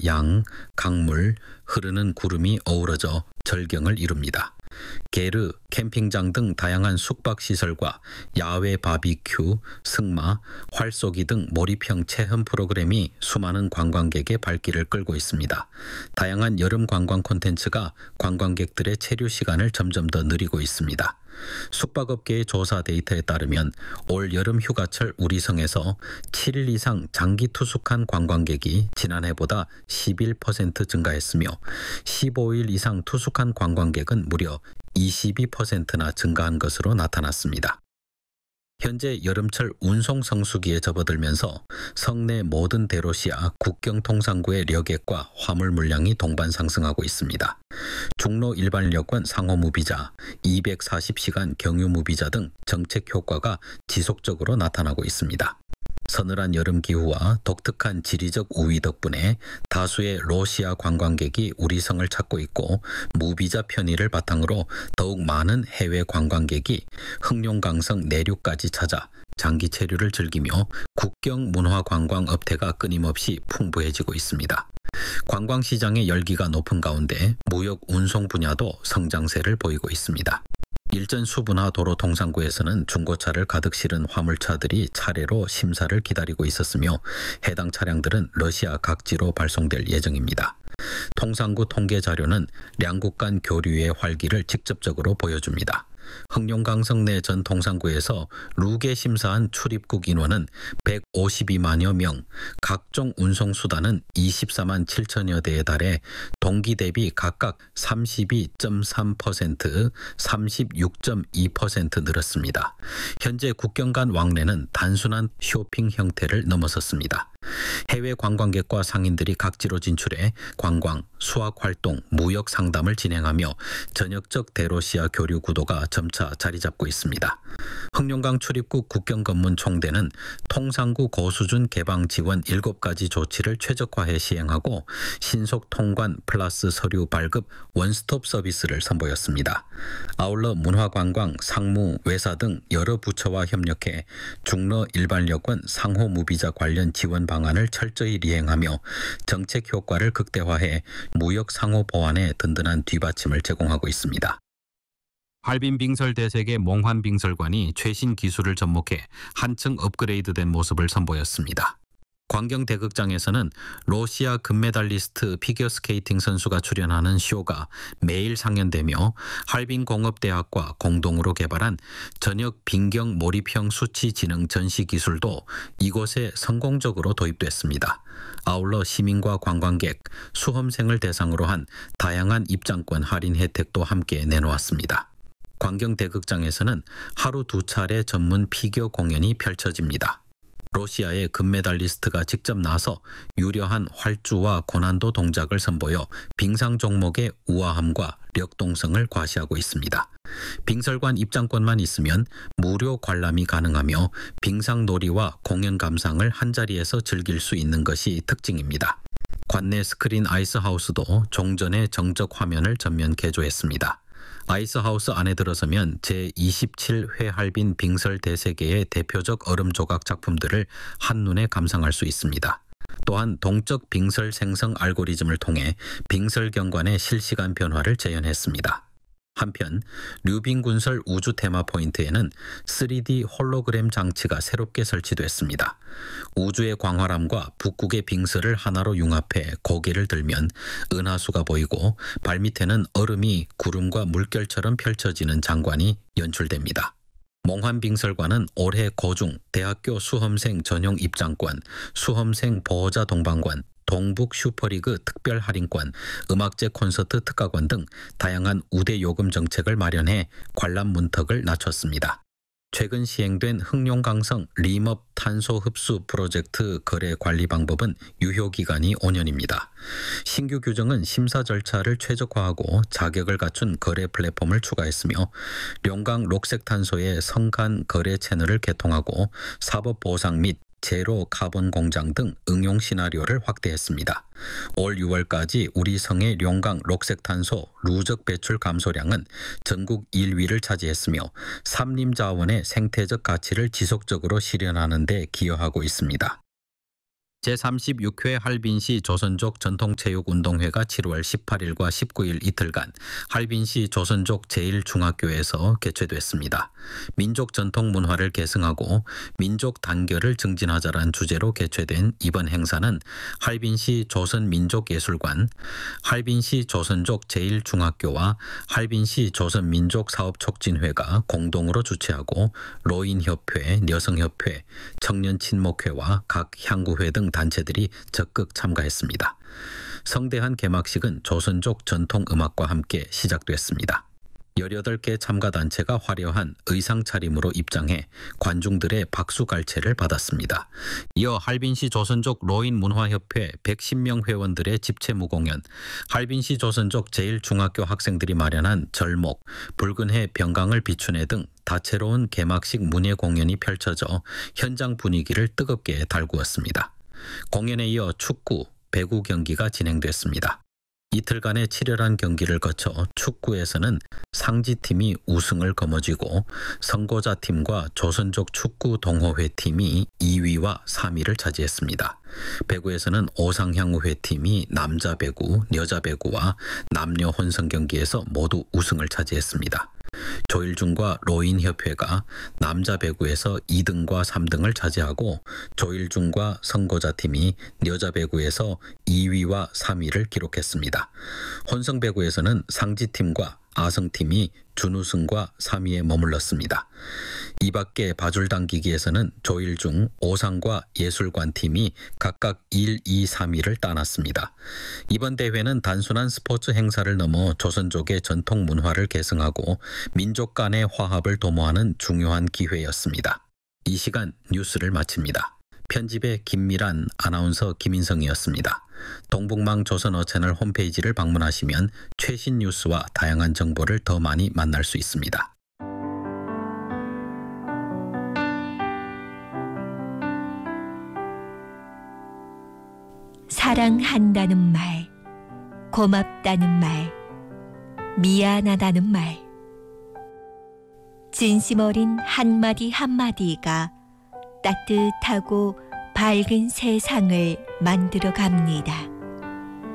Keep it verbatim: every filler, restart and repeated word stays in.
양, 강물, 흐르는 구름이 어우러져 절경을 이룹니다. 게르, 캠핑장 등 다양한 숙박시설과 야외 바비큐, 승마, 활쏘기 등 몰입형 체험 프로그램이 수많은 관광객의 발길을 끌고 있습니다. 다양한 여름 관광 콘텐츠가 관광객들의 체류 시간을 점점 더 늘리고 있습니다. 숙박업계의 조사 데이터에 따르면 올 여름 휴가철 우리성에서 칠 일 이상 장기 투숙한 관광객이 지난해보다 십일 퍼센트 증가했으며 십오 일 이상 투숙한 관광객은 무려 이십이 퍼센트나 증가한 것으로 나타났습니다. 현재 여름철 운송 성수기에 접어들면서 성내 모든 대로시와 국경 통상구의 여객과 화물 물량이 동반 상승하고 있습니다. 중로 일반 여권 상호 무비자, 이백사십 시간 경유 무비자 등 정책 효과가 지속적으로 나타나고 있습니다. 서늘한 여름 기후와 독특한 지리적 우위 덕분에 다수의 러시아 관광객이 우리 성을 찾고 있고 무비자 편의를 바탕으로 더욱 많은 해외 관광객이 흑룡강성 내륙까지 찾아 장기 체류를 즐기며 국경 문화 관광 업태가 끊임없이 풍부해지고 있습니다. 관광시장의 열기가 높은 가운데 무역 운송 분야도 성장세를 보이고 있습니다. 일전 수분화 도로 통상구에서는 중고차를 가득 실은 화물차들이 차례로 심사를 기다리고 있었으며 해당 차량들은 러시아 각지로 발송될 예정입니다. 통상구 통계 자료는 양국 간 교류의 활기를 직접적으로 보여줍니다. 흑룡강성 내 전 통상구에서 룩에 심사한 출입국 인원은 백오십이만여 명, 각종 운송수단은 이십사만 칠천여 대에 달해 동기 대비 각각 삼십이 점 삼 퍼센트, 삼십육 점 이 퍼센트 늘었습니다. 현재 국경 간 왕래는 단순한 쇼핑 형태를 넘어섰습니다. 해외 관광객과 상인들이 각지로 진출해 관광, 수학활동, 무역 상담을 진행하며 전역적 대로시아 교류 구도가 점차 자리 잡고 있습니다. 흑룡강 출입국 국경검문 총대는 통상구 고수준 개방 지원 일곱 가지 조치를 최적화해 시행하고 신속 통관 플러스 서류 발급 원스톱 서비스를 선보였습니다. 아울러 문화관광, 상무, 외사 등 여러 부처와 협력해 중러 일반 여권 상호 무비자 관련 지원 방안을 철저히 리행하며 정책 효과를 극대화해 무역 상호 보완에 든든한 뒷받침을 제공하고 있습니다. 할빈 빙설 대색의 몽환 빙설관이 최신 기술을 접목해 한층 업그레이드된 모습을 선보였습니다. 광경 대극장에서는 러시아 금메달리스트 피겨스케이팅 선수가 출연하는 쇼가 매일 상연되며 할빈공업대학과 공동으로 개발한 전역 빈경 몰입형 수치 지능 전시 기술도 이곳에 성공적으로 도입됐습니다. 아울러 시민과 관광객, 수험생을 대상으로 한 다양한 입장권 할인 혜택도 함께 내놓았습니다. 광경 대극장에서는 하루 두 차례 전문 피겨 공연이 펼쳐집니다. 러시아의 금메달리스트가 직접 나서 유려한 활주와 고난도 동작을 선보여 빙상 종목의 우아함과 력동성을 과시하고 있습니다. 빙설관 입장권만 있으면 무료 관람이 가능하며 빙상놀이와 공연 감상을 한자리에서 즐길 수 있는 것이 특징입니다. 관내 스크린 아이스하우스도 종전의 정적 화면을 전면 개조했습니다. 아이스하우스 안에 들어서면 제이십칠 회 할빈 빙설 대세계의 대표적 얼음 조각 작품들을 한눈에 감상할 수 있습니다. 또한 동적 빙설 생성 알고리즘을 통해 빙설 경관의 실시간 변화를 재현했습니다. 한편 류빙 군설 우주 테마 포인트에는 쓰리디 홀로그램 장치가 새롭게 설치됐습니다. 우주의 광활함과 북극의 빙설을 하나로 융합해 고개를 들면 은하수가 보이고 발밑에는 얼음이 구름과 물결처럼 펼쳐지는 장관이 연출됩니다. 몽환빙설관은 올해 고중, 대학교 수험생 전용 입장권, 수험생 보호자 동반권, 동북 슈퍼리그 특별 할인권, 음악제 콘서트 특가권 등 다양한 우대 요금 정책을 마련해 관람 문턱을 낮췄습니다. 최근 시행된 흑룡강성 림업 탄소 흡수 프로젝트 거래 관리 방법은 유효기간이 오 년입니다. 신규 규정은 심사 절차를 최적화하고 자격을 갖춘 거래 플랫폼을 추가했으며 룡강 록색탄소의 성간 거래 채널을 개통하고 사법 보상 및 제로 카본 공장 등 응용 시나리오를 확대했습니다. 올 유월까지 우리 성의 룡강 록색탄소 누적 배출 감소량은 전국 일 위를 차지했으며 삼림자원의 생태적 가치를 지속적으로 실현하는 데 기여하고 있습니다. 제삼십육 회 할빈시 조선족 전통체육운동회가 칠월 십팔일과 십구일 이틀간 할빈시 조선족 제일중학교에서 개최됐습니다. 민족 전통 문화를 계승하고 민족 단결을 증진하자란 주제로 개최된 이번 행사는 할빈시 조선민족예술관, 할빈시 조선족 제일중학교와 할빈시 조선민족사업촉진회가 공동으로 주최하고 로인협회, 여성협회, 청년친목회와 각 향구회 등 단체들이 적극 참가했습니다. 성대한 개막식은 조선족 전통음악과 함께 시작됐습니다. 열여덟 개 참가단체가 화려한 의상 차림으로 입장해 관중들의 박수갈채를 받았습니다. 이어 할빈시 조선족 로인문화협회 백십 명 회원들의 집체무공연, 할빈시 조선족 제일중학교 학생들이 마련한 절목, 붉은 해 병강을 비춘해 등 다채로운 개막식 문예 공연이 펼쳐져 현장 분위기를 뜨겁게 달구었습니다. 공연에 이어 축구, 배구 경기가 진행됐습니다. 이틀간의 치열한 경기를 거쳐 축구에서는 상지팀이 우승을 거머쥐고 선고자팀과 조선족 축구동호회팀이 이 위와 삼 위를 차지했습니다. 배구에서는 오상향후회팀이 남자 배구, 여자 배구와 남녀 혼성 경기에서 모두 우승을 차지했습니다. 조일중과 로인협회가 남자 배구에서 이 등과 삼 등을 차지하고 조일중과 선고자팀이 여자 배구에서 이 위와 삼 위를 기록했습니다. 혼성 배구에서는 상지팀과 아성팀이 준우승과 삼 위에 머물렀습니다. 이 밖에 바줄 당기기에서는 조일중, 오상과 예술관팀이 각각 일, 이, 삼 위를 따놨습니다. 이번 대회는 단순한 스포츠 행사를 넘어 조선족의 전통 문화를 계승하고 민족 간의 화합을 도모하는 중요한 기회였습니다. 이 시간 뉴스를 마칩니다. 편집의 김미란, 아나운서 김인성이었습니다. 동북망 조선어채널 홈페이지를 방문하시면 최신 뉴스와 다양한 정보를 더 많이 만날 수 있습니다. 사랑한다는 말, 고맙다는 말, 미안하다는 말. 진심 어린 한마디 한마디가 따뜻하고 밝은 세상을 만들어 갑니다.